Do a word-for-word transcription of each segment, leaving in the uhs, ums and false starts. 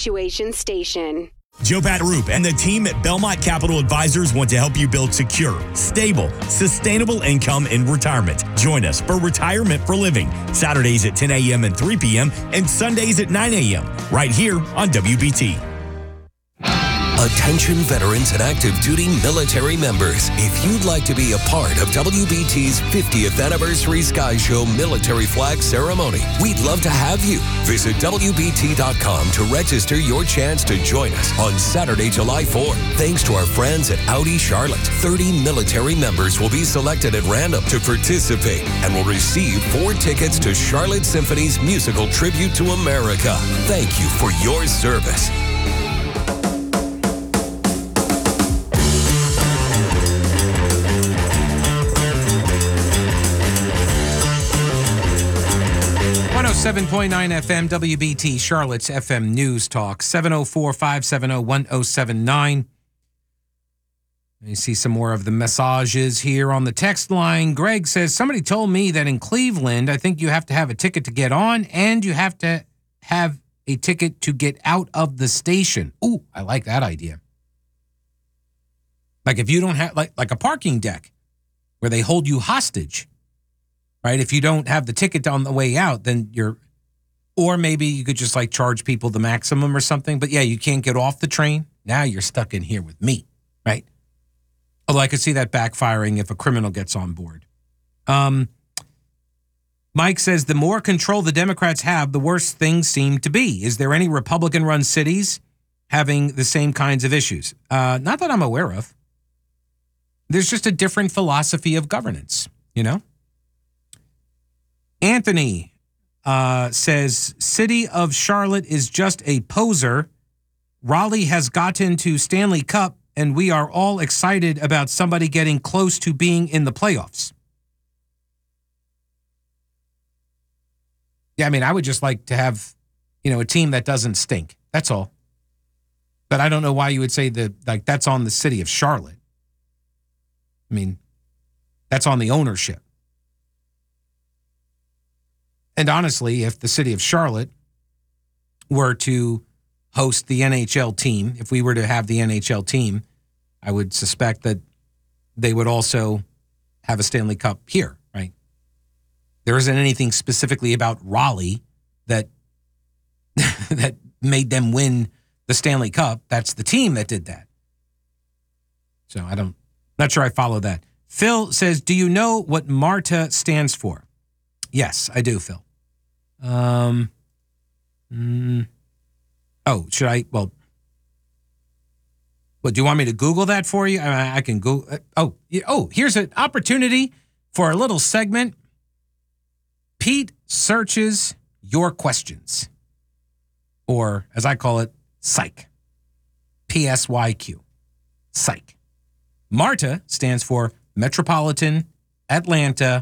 Punctuation Station. Joe Pataroop and the team at Belmont Capital Advisors want to help you build secure, stable, sustainable income in retirement. Join us for Retirement for Living, Saturdays at ten a.m. and three p.m. and Sundays at nine a.m. right here on W B T. Attention veterans and active duty military members. If you'd like to be a part of W B T's fiftieth Anniversary Sky Show Military Flag Ceremony, we'd love to have you. Visit W B T dot com to register your chance to join us on Saturday, July fourth. Thanks to our friends at Audi Charlotte, thirty military members will be selected at random to participate and will receive four tickets to Charlotte Symphony's musical tribute to America. Thank you for your service. one oh seven point nine F M, W B T, Charlotte's F M News Talk, seven oh four, five seven oh, one oh seven nine. You see some more of the messages here on the text line. Greg says, somebody told me that in Cleveland, I think you have to have a ticket to get on and you have to have a ticket to get out of the station. Ooh, I like that idea. Like if you don't have, like, like a parking deck where they hold you hostage. Right? If you don't have the ticket on the way out, then you're, or maybe you could just like charge people the maximum or something. But yeah, you can't get off the train. Now you're stuck in here with me, right? Although I could see that backfiring if a criminal gets on board. Um, Mike says, the more control the Democrats have, the worse things seem to be. Is there any Republican-run cities having the same kinds of issues? Uh, not that I'm aware of. There's just a different philosophy of governance, you know? Anthony uh, says, City of Charlotte is just a poser. Raleigh has gotten to Stanley Cup, and we are all excited about somebody getting close to being in the playoffs. Yeah, I mean, I would just like to have, you know, a team that doesn't stink. That's all. But I don't know why you would say that, like, that's on the City of Charlotte. I mean, that's on the ownership. And honestly, if the City of Charlotte were to host the N H L team, if we were to have the N H L team, I would suspect that they would also have a Stanley Cup here, right? There isn't anything specifically about Raleigh that that made them win the Stanley Cup. That's the team that did that. So I don't, not sure I follow that. Phil says, do you know what MARTA stands for? Yes, I do, Phil. Um, mm, oh, should I? Well, what do you want me to Google that for you? I, I can go. Oh, oh, here's an opportunity for a little segment. Pete searches your questions, or as I call it, psych. P S Y Q, psych. MARTA stands for Metropolitan Atlanta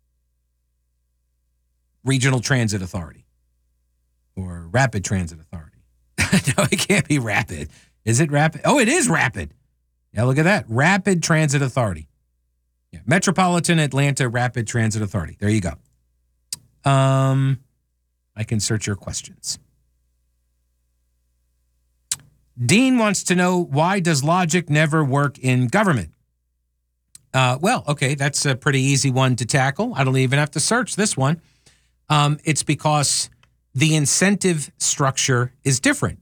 Regional Transit Authority, or Rapid Transit Authority. No, it can't be Rapid. Is it Rapid? Oh, it is Rapid. Yeah, look at that. Rapid Transit Authority. Yeah, Metropolitan Atlanta Rapid Transit Authority. There you go. Um, I can search your questions. Dean wants to know, why does logic never work in government? Uh, well, okay, that's a pretty easy one to tackle. I don't even have to search this one. Um, it's because the incentive structure is different,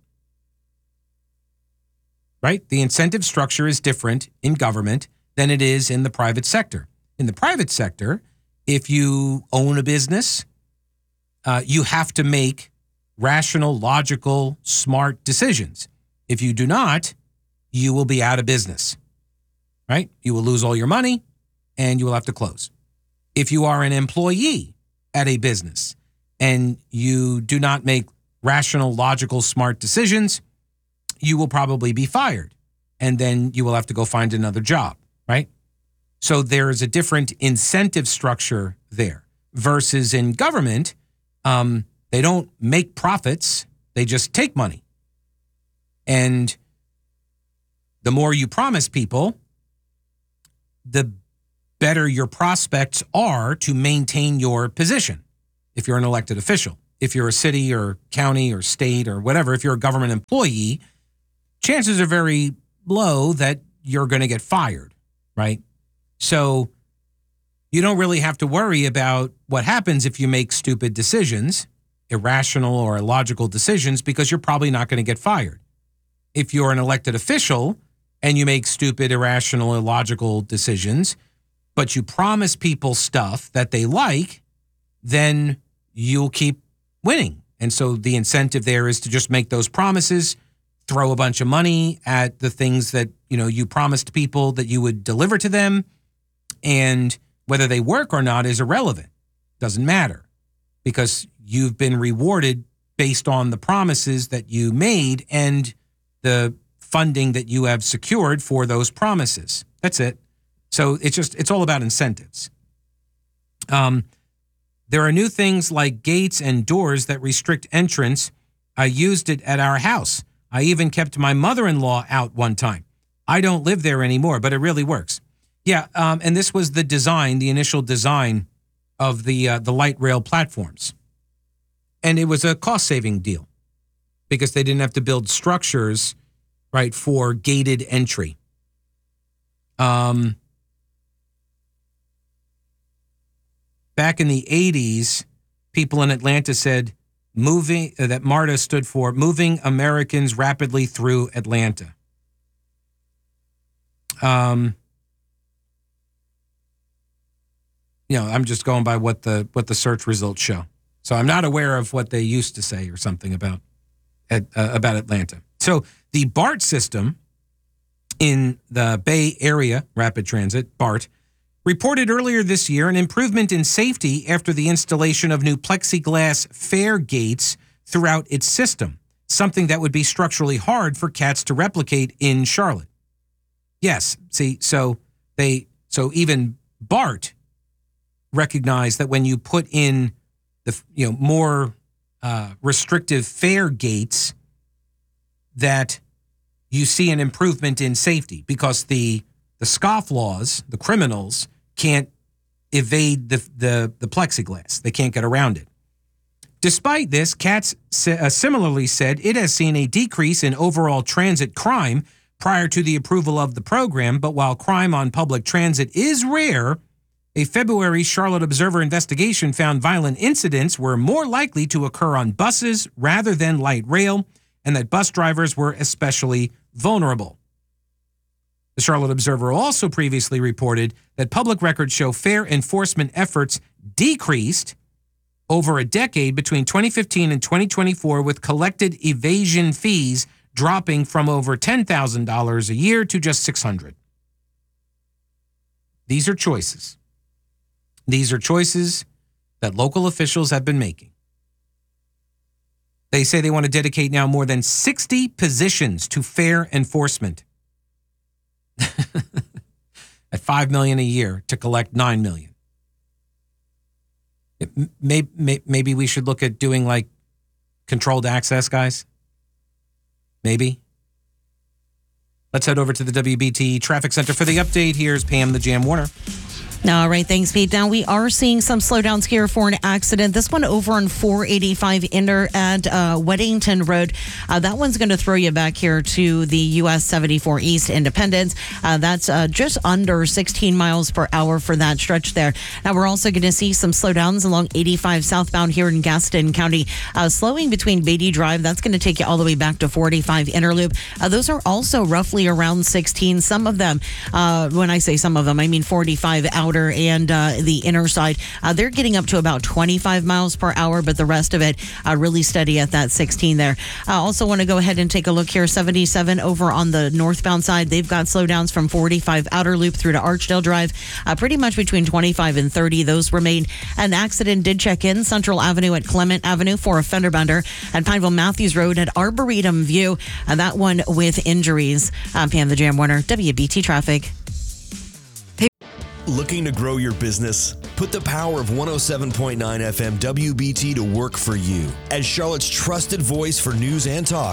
right? The incentive structure is different in government than it is in the private sector. In the private sector, if you own a business, uh, you have to make rational, logical, smart decisions. If you do not, you will be out of business, right? You will lose all your money and you will have to close. If you are an employee at a business and you do not make rational, logical, smart decisions, you will probably be fired. And then you will have to go find another job, right? So there is a different incentive structure there versus in government, um, they don't make profits, they just take money. And the more you promise people, the better your prospects are to maintain your position if you're an elected official. if you're a city or county or state or whatever, if you're a government employee, chances are very low that you're going to get fired, right? So you don't really have to worry about what happens if you make stupid decisions, irrational or illogical decisions, because you're probably not going to get fired. If you're an elected official and you make stupid, irrational, illogical decisions, but you promise people stuff that they like, then you'll keep winning. And so the incentive there is to just make those promises, throw a bunch of money at the things that, you know, you promised people that you would deliver to them, and whether they work or not is irrelevant. Doesn't matter, because you've been rewarded based on the promises that you made and the funding that you have secured for those promises. That's it. So it's just, it's all about incentives. Um, there are new things like gates and doors that restrict entrance. I used it at our house. I even kept my mother-in-law out one time. I don't live there anymore, but it really works. Yeah, um, and this was the design, the initial design of the uh, the light rail platforms. And it was a cost-saving deal because they didn't have to build structures, right, for gated entry. Um, back in the eighties, people in Atlanta said moving uh, that MARTA stood for Moving Americans Rapidly Through Atlanta. Um, you know, I'm just going by what the what the search results show. So I'm not aware of what they used to say or something about uh, about Atlanta. So the BART system in the Bay Area Rapid Transit, BART, reported earlier this year an improvement in safety after the installation of new plexiglass fare gates throughout its system, something that would be structurally hard for CATS to replicate in Charlotte. Yes, see, so they so even BART recognized that when you put in the you know more uh, restrictive fare gates, that you see an improvement in safety because the the scofflaws, the criminals, can't evade the the, the plexiglass. They can't get around it. Despite this, CATS uh, similarly said it has seen a decrease in overall transit crime prior to the approval of the program, but while crime on public transit is rare, a February Charlotte Observer investigation found violent incidents were more likely to occur on buses rather than light rail, and that bus drivers were especially vulnerable. The Charlotte Observer also previously reported that public records show fare enforcement efforts decreased over a decade between twenty fifteen and twenty twenty-four, with collected evasion fees dropping from over ten thousand dollars a year to just six hundred dollars. These are choices. These are choices that local officials have been making. They say they want to dedicate now more than sixty positions to fare enforcement at five million dollars a year to collect nine million dollars. Maybe, maybe we should look at doing like controlled access, guys. Maybe. Let's head over to the W B T Traffic Center for the update. Here's Pam the Jam Warner. All right, thanks, Pete. Now, we are seeing some slowdowns here for an accident. This one over on four eighty-five Inner at uh, Weddington Road. Uh, that one's going to throw you back here to the U S seventy-four East Independence. Uh, that's uh, just under sixteen miles per hour for that stretch there. Now, we're also going to see some slowdowns along eighty-five southbound here in Gaston County. Uh, slowing between Beatty Drive. That's going to take you all the way back to forty-five Inner Loop. Uh, those are also roughly around sixteen. Some of them, uh, when I say some of them, I mean forty-five outer and uh, the inner side. Uh, they're getting up to about twenty-five miles per hour, but the rest of it uh, really steady at that sixteen there. I also want to go ahead and take a look here. seventy-seven over on the northbound side. They've got slowdowns from forty-five Outer Loop through to Archdale Drive, uh, pretty much between twenty-five and thirty. Those remain. An accident did check in Central Avenue at Clement Avenue for a fender bender at Pineville Matthews Road at Arboretum View. Uh, that one with injuries. I'm Pam the Jam Warner, W B T Traffic. Looking to grow your business? Put the power of one oh seven point nine F M W B T to work for you. As Charlotte's trusted voice for news and talk,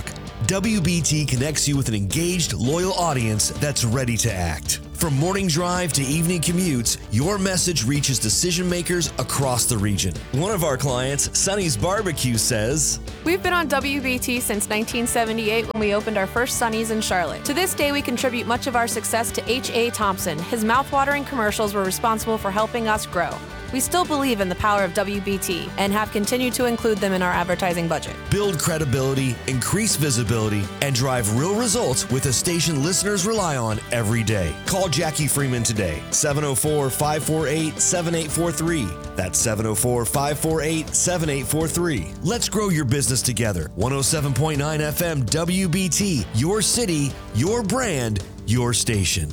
W B T connects you with an engaged, loyal audience that's ready to act. From morning drive to evening commutes, your message reaches decision makers across the region. One of our clients, Sonny's Barbecue, says, "We've been on W B T since nineteen seventy-eight when we opened our first Sonny's in Charlotte. To this day, we contribute much of our success to H A. Thompson. His mouthwatering commercials were responsible for helping us grow. We still believe in the power of W B T and have continued to include them in our advertising budget." Build credibility, increase visibility, and drive real results with a station listeners rely on every day. Call Jackie Freeman today, seven oh four, five four eight, seven eight four three. That's seven oh four, five four eight, seven eight four three. Let's grow your business together. one oh seven point nine F M W B T, your city, your brand, your station.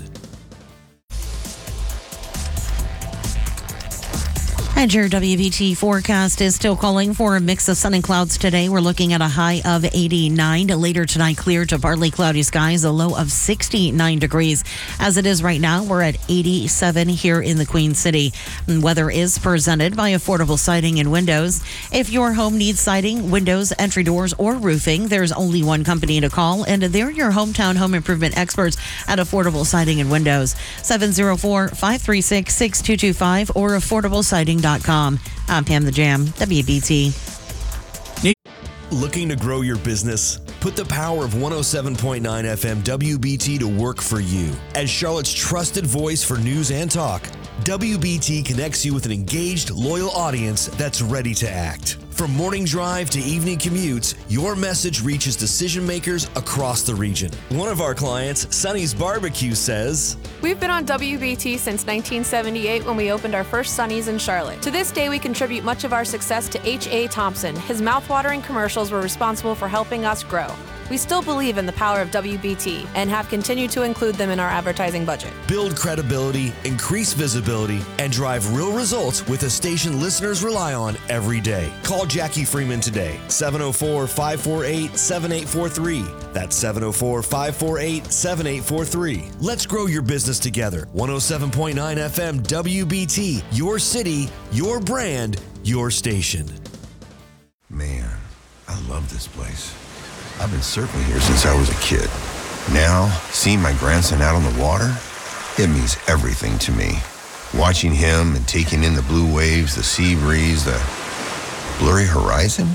And your W B T forecast is still calling for a mix of sun and clouds today. We're looking at a high of eighty-nine. Later tonight, clear to partly cloudy skies, a low of sixty-nine degrees. As it is right now, we're at eighty-seven here in the Queen City. And weather is presented by Affordable Siding and Windows. If your home needs siding, windows, entry doors, or roofing, there's only one company to call, and they're your hometown home improvement experts at Affordable Siding and Windows. seven oh four, five three six, six two two five or affordable siding dot com. I'm Pam the Jam, W B T. Looking to grow your business? Put the power of one oh seven point nine F M W B T to work for you. As Charlotte's trusted voice for news and talk, W B T connects you with an engaged, loyal audience that's ready to act. From morning drive to evening commutes, your message reaches decision makers across the region. One of our clients, Sonny's Barbecue, says, "We've been on W B T since nineteen seventy-eight when we opened our first Sonny's in Charlotte. To this day, we contribute much of our success to H A. Thompson. His mouthwatering commercials were responsible for helping us grow. We still believe in the power of W B T and have continued to include them in our advertising budget. Build credibility, increase visibility, and drive real results with a station listeners rely on every day. Call Jackie Freeman today, seven oh four, five four eight, seven eight four three. That's seven oh four, five four eight, seven eight four three. Let's grow your business together. one oh seven point nine F M W B T, your city, your brand, your station. Man, I love this place. I've been surfing here since I was a kid. Now, seeing my grandson out on the water, it means everything to me. Watching him and taking in the blue waves, the sea breeze, the blurry horizon.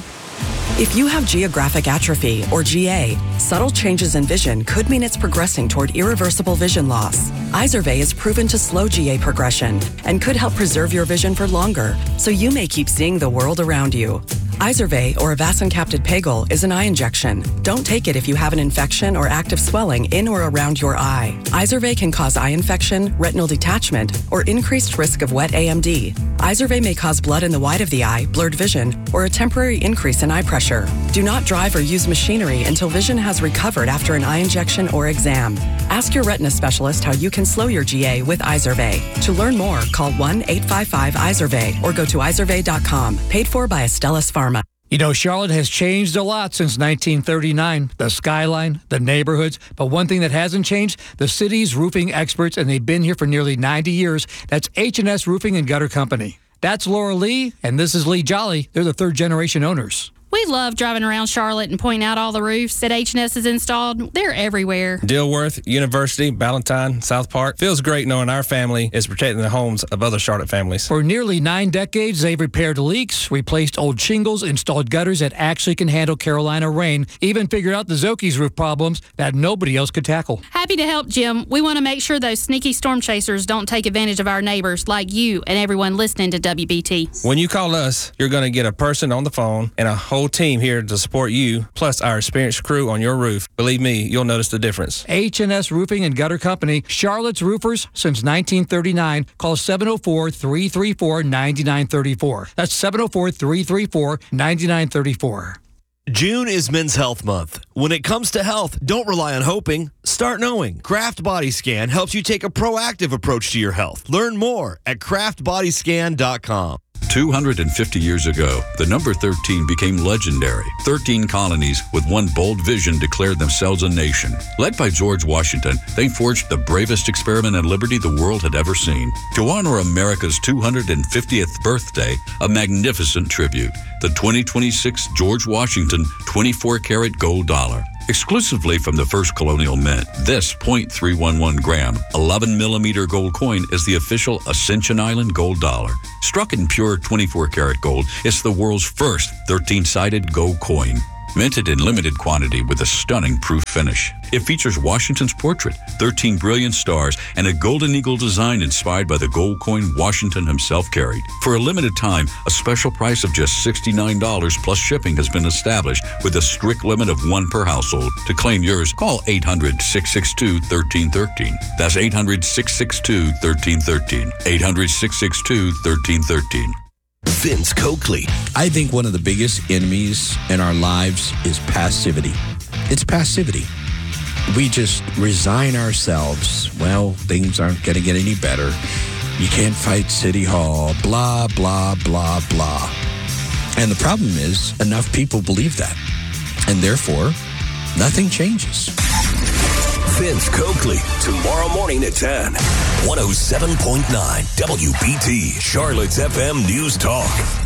If you have geographic atrophy, or G A, subtle changes in vision could mean it's progressing toward irreversible vision loss. Izervay is proven to slow G A progression and could help preserve your vision for longer, so you may keep seeing the world around you. Izervay, or avacincaptad pegol, is an eye injection. Don't take it if you have an infection or active swelling in or around your eye. Izervay can cause eye infection, retinal detachment, or increased risk of wet A M D. Izervay may cause blood in the white of the eye, blurred vision, or a temporary increase in eye pressure. Do not drive or use machinery until vision has recovered after an eye injection or exam. Ask your retina specialist how you can slow your G A with Izervay. To learn more, call one eight five five Izervay or go to izervay dot com. Paid for by Astellas Pharma. You know, Charlotte has changed a lot since nineteen thirty-nine. The skyline, the neighborhoods. But one thing that hasn't changed, the city's roofing experts, and they've been here for nearly ninety years. That's H and S Roofing and Gutter Company. That's Laura Lee, and this is Lee Jolly. They're the third-generation owners. We love driving around Charlotte and pointing out all the roofs that H and S has installed. They're everywhere. Dilworth, University, Ballantyne, South Park. Feels great knowing our family is protecting the homes of other Charlotte families. For nearly nine decades, they've repaired leaks, replaced old shingles, installed gutters that actually can handle Carolina rain, even figured out the Zoki's roof problems that nobody else could tackle. Happy to help, Jim. We want to make sure those sneaky storm chasers don't take advantage of our neighbors like you and everyone listening to W B T. When you call us, you're going to get a person on the phone and a whole team here to support you, plus our experienced crew on your roof. Believe me, you'll notice the difference. H and S Roofing and Gutter Company, Charlotte's roofers since nineteen thirty-nine. Call seven oh four, three three four, nine nine three four. That's seven oh four, three three four, nine nine three four. June is Men's Health Month. When it comes to health, don't rely on hoping. Start knowing. Kraft Body Scan helps you take a proactive approach to your health. Learn more at craft body scan dot com. two hundred fifty years ago, the number thirteen became legendary. thirteen colonies with one bold vision declared themselves a nation. Led by George Washington, they forged the bravest experiment in liberty the world had ever seen. To honor America's two hundred fiftieth birthday, a magnificent tribute, the twenty twenty-six George Washington twenty-four karat gold dollar. Exclusively from the First Colonial Mint, this point three one one gram, eleven millimeter gold coin is the official Ascension Island gold dollar. Struck in pure twenty-four karat gold, it's the world's first thirteen-sided gold coin. Minted in limited quantity with a stunning proof finish. It features Washington's portrait, thirteen brilliant stars, and a golden eagle design inspired by the gold coin Washington himself carried. For a limited time, a special price of just sixty-nine dollars plus shipping has been established with a strict limit of one per household. To claim yours, call eight hundred, six six two, one three one three. That's eight hundred, six six two, one three one three. eight hundred, six six two, one three one three. Vince Coakley. I think one of the biggest enemies in our lives is passivity. It's passivity. We just resign ourselves. Well, things aren't going to get any better. You can't fight City Hall, blah, blah, blah, blah. And the problem is enough people believe that. And therefore, nothing changes. Vince Coakley, tomorrow morning at ten. one oh seven point nine W B T, Charlotte's F M News Talk.